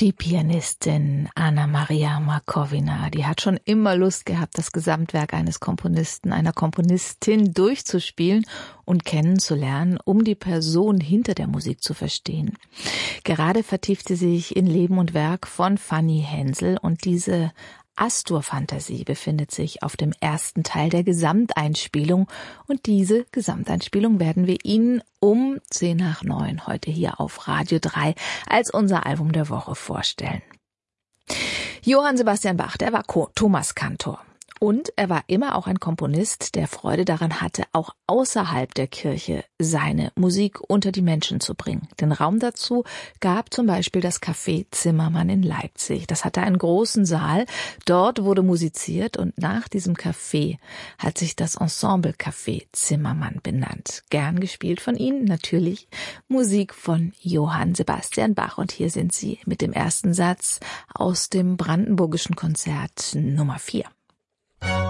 Die Pianistin Anna Maria Markovina, die hat schon immer Lust gehabt, das Gesamtwerk eines Komponisten, einer Komponistin durchzuspielen und kennenzulernen, um die Person hinter der Musik zu verstehen. Gerade vertieft sie sich in Leben und Werk von Fanny Hensel und diese Astur-Fantasie befindet sich auf dem ersten Teil der Gesamteinspielung und diese Gesamteinspielung werden wir Ihnen um 8:50 heute hier auf Radio 3 als unser Album der Woche vorstellen. Johann Sebastian Bach, der war Thomaskantor. Und er war immer auch ein Komponist, der Freude daran hatte, auch außerhalb der Kirche seine Musik unter die Menschen zu bringen. Den Raum dazu gab zum Beispiel das Café Zimmermann in Leipzig. Das hatte einen großen Saal. Dort wurde musiziert und nach diesem Café hat sich das Ensemble Café Zimmermann benannt. Gern gespielt von Ihnen natürlich Musik von Johann Sebastian Bach. Und hier sind Sie mit dem ersten Satz aus dem Brandenburgischen Konzert Nummer 4.